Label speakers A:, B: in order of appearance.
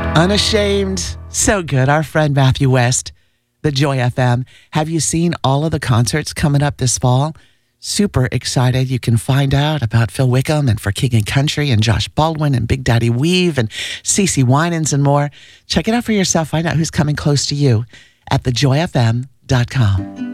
A: Unashamed. So good. Our friend Matthew West, the Joy FM. Have you seen all of the concerts coming up this fall? Super excited. You can find out about Phil Wickham and For King and Country and Josh Baldwin and Big Daddy Weave and CeCe Winans and more. Check it out for yourself. Find out who's coming close to you at thejoyfm.com.